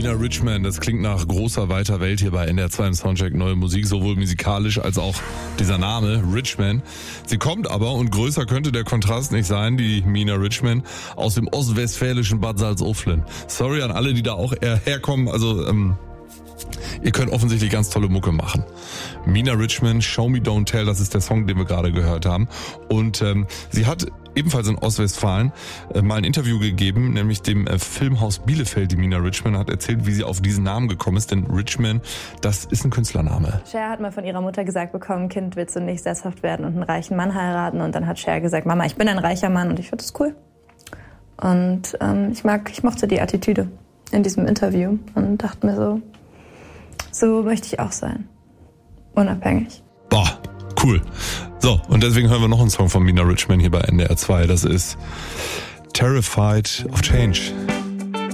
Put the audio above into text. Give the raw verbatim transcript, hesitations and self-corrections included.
Mina Richman, das klingt nach großer, weiter Welt hier bei N D R zwei im Soundcheck Neue Musik, sowohl musikalisch als auch dieser Name, Richman. Sie kommt aber, und größer könnte der Kontrast nicht sein, die Mina Richman, aus dem ostwestfälischen Bad Salzuflen. Sorry an alle, die da auch eher herkommen, also ähm, ihr könnt offensichtlich ganz tolle Mucke machen. Mina Richman, Show Me Don't Tell, das ist der Song, den wir gerade gehört haben. Und ähm, sie hat ebenfalls in Ostwestfalen äh, mal ein Interview gegeben, nämlich dem äh, Filmhaus Bielefeld. Die Mina Richman hat erzählt, wie sie auf diesen Namen gekommen ist, denn Richman, das ist ein Künstlername. Cher hat mal von ihrer Mutter gesagt bekommen, Kind, willst du nicht sesshaft werden und einen reichen Mann heiraten? Und dann hat Cher gesagt, Mama, ich bin ein reicher Mann und ich finde das cool. Und ähm, ich mag, ich mochte die Attitüde in diesem Interview und dachte mir so, so möchte ich auch sein. Unabhängig. Boah, cool. So, und deswegen hören wir noch einen Song von Mina Richman hier bei N D R zwei. Das ist Terrified of Change.